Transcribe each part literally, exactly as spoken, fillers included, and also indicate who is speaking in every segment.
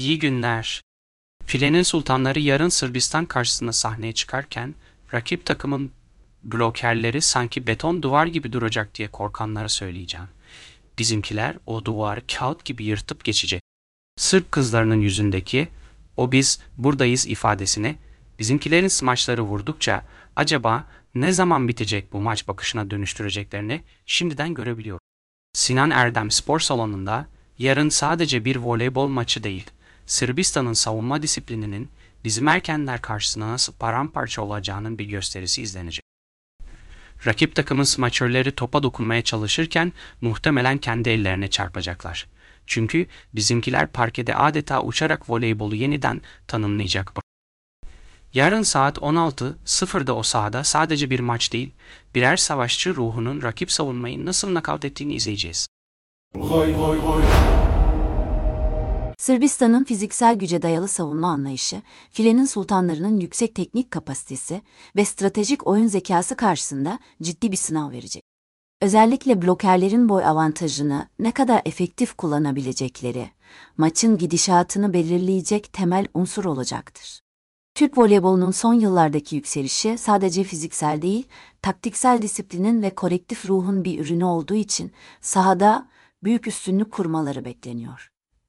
Speaker 1: İyi günler. Filenin Sultanları yarın Sırbistan karşısında sahneye çıkarken rakip takımın blokerleri sanki beton duvar gibi duracak diye korkanlara söyleyeceğim. Bizimkiler o duvarı kağıt gibi yırtıp geçecek. Sırp kızlarının yüzündeki o biz buradayız ifadesini bizimkilerin smaçları vurdukça acaba ne zaman bitecek bu maç bakışına dönüştüreceklerini şimdiden görebiliyorum. Sinan Erdem Spor Salonu'nda yarın sadece bir voleybol maçı değil, Sırbistan'ın savunma disiplininin bizim erkenler karşısına nasıl paramparça olacağının bir gösterisi izlenecek. Rakip takımın smaçörleri topa dokunmaya çalışırken muhtemelen kendi ellerine çarpacaklar. Çünkü bizimkiler parkede adeta uçarak voleybolu yeniden tanımlayacak. Yarın saat on altı sıfırda o sahada sadece bir maç değil, birer savaşçı ruhunun rakip savunmayı nasıl nakavt ettiğini izleyeceğiz.
Speaker 2: Oy, oy, oy.
Speaker 3: Sırbistan'ın fiziksel güce dayalı savunma anlayışı, filenin sultanlarının yüksek teknik kapasitesi ve stratejik oyun zekası karşısında ciddi bir sınav verecek. Özellikle blokerlerin boy avantajını ne kadar efektif kullanabilecekleri, maçın gidişatını belirleyecek temel unsur olacaktır. Türk voleybolunun son yıllardaki yükselişi sadece fiziksel değil, taktiksel disiplinin ve kolektif ruhun bir ürünü olduğu için sahada büyük üstünlük kurmaları bekleniyor.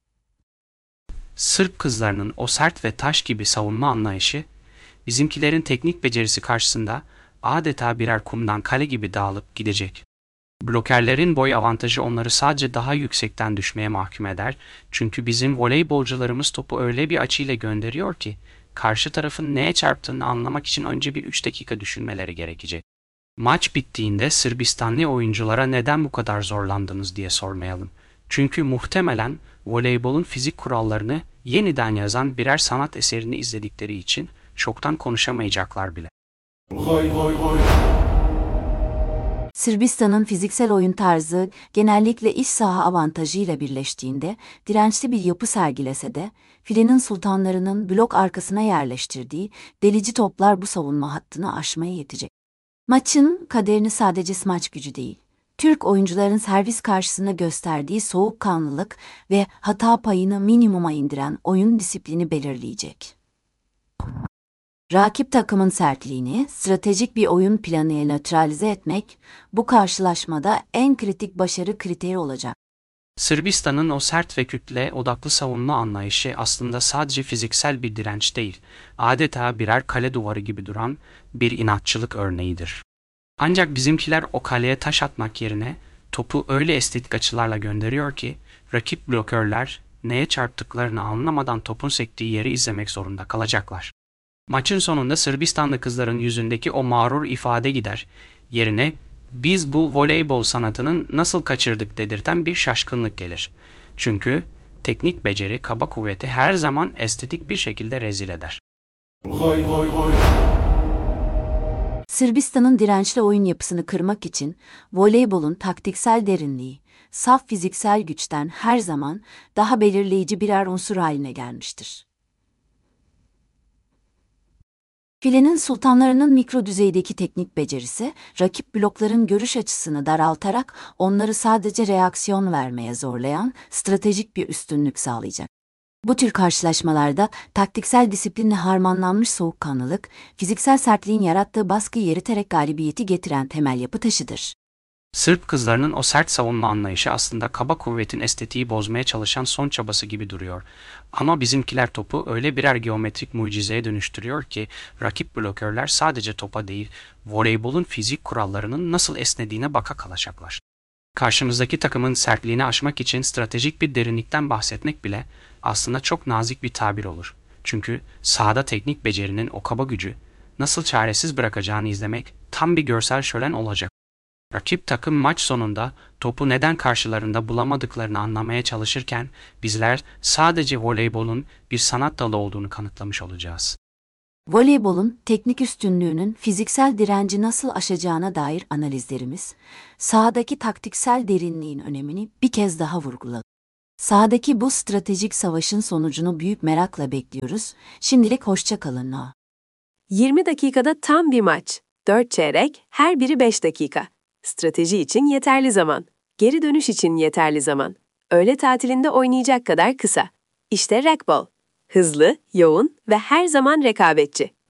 Speaker 1: Sırp kızlarının o sert ve taş gibi savunma anlayışı, bizimkilerin teknik becerisi karşısında adeta birer kumdan kale gibi dağılıp gidecek. Blokerlerin boy avantajı onları sadece daha yüksekten düşmeye mahkum eder, çünkü bizim voleybolcularımız topu öyle bir açıyla gönderiyor ki, karşı tarafın neye çarptığını anlamak için önce bir üç dakika düşünmeleri gerekecek. Maç bittiğinde Sırbistanlı oyunculara neden bu kadar zorlandınız diye sormayalım. Çünkü muhtemelen voleybolun fizik kurallarını yeniden yazan birer sanat eserini izledikleri için çoktan konuşamayacaklar bile.
Speaker 2: Oy, oy, oy.
Speaker 3: Sırbistan'ın fiziksel oyun tarzı genellikle iç saha avantajıyla birleştiğinde dirençli bir yapı sergilese de, filenin sultanlarının blok arkasına yerleştirdiği delici toplar bu savunma hattını aşmaya yetecek. Maçın kaderini sadece smaç gücü değil, Türk oyuncuların servis karşısında gösterdiği soğukkanlılık ve hata payını minimuma indiren oyun disiplini belirleyecek. Rakip takımın sertliğini stratejik bir oyun planıyla nötralize etmek, bu karşılaşmada en kritik başarı kriteri olacak.
Speaker 1: Sırbistan'ın o sert ve kütle odaklı savunma anlayışı aslında sadece fiziksel bir direnç değil, adeta birer kale duvarı gibi duran bir inatçılık örneğidir. Ancak bizimkiler o kaleye taş atmak yerine topu öyle estetik açılarla gönderiyor ki, rakip blokörler neye çarptıklarını anlamadan topun sektiği yeri izlemek zorunda kalacaklar. Maçın sonunda Sırbistanlı kızların yüzündeki o mağrur ifade gider, yerine biz bu voleybol sanatının nasıl kaçırdık dedirten bir şaşkınlık gelir. Çünkü teknik beceri, kaba kuvveti her zaman estetik bir şekilde rezil eder.
Speaker 2: Oy, oy, oy.
Speaker 3: Sırbistan'ın dirençli oyun yapısını kırmak için voleybolun taktiksel derinliği, saf fiziksel güçten her zaman daha belirleyici birer unsur haline gelmiştir. Filenin sultanlarının mikro düzeydeki teknik becerisi, rakip blokların görüş açısını daraltarak onları sadece reaksiyon vermeye zorlayan stratejik bir üstünlük sağlayacak. Bu tür karşılaşmalarda taktiksel disiplinle harmanlanmış soğukkanlılık, fiziksel sertliğin yarattığı baskıyı eriterek galibiyeti getiren temel yapı taşıdır.
Speaker 1: Sırp kızlarının o sert savunma anlayışı aslında kaba kuvvetin estetiği bozmaya çalışan son çabası gibi duruyor. Ama bizimkiler topu öyle birer geometrik mucizeye dönüştürüyor ki rakip blokörler sadece topa değil, voleybolun fizik kurallarının nasıl esnediğine baka kalacaklar. Karşımızdaki takımın sertliğini aşmak için stratejik bir derinlikten bahsetmek bile aslında çok nazik bir tabir olur. Çünkü sahada teknik becerinin o kaba gücü nasıl çaresiz bırakacağını izlemek tam bir görsel şölen olacak. Rakip takım maç sonunda topu neden karşılarında bulamadıklarını anlamaya çalışırken bizler sadece voleybolun bir sanat dalı olduğunu kanıtlamış olacağız.
Speaker 3: Voleybolun teknik üstünlüğünün fiziksel direnci nasıl aşacağına dair analizlerimiz, sahadaki taktiksel derinliğin önemini bir kez daha vurguladı. Sahadaki bu stratejik savaşın sonucunu büyük merakla bekliyoruz. Şimdilik hoşça kalın.
Speaker 4: yirmi dakikada tam bir maç. dört çeyrek, her biri beş dakika. Strateji için yeterli zaman. Geri dönüş için yeterli zaman. Öğle tatilinde oynayacak kadar kısa. İşte racquetball. Hızlı, yoğun ve her zaman rekabetçi.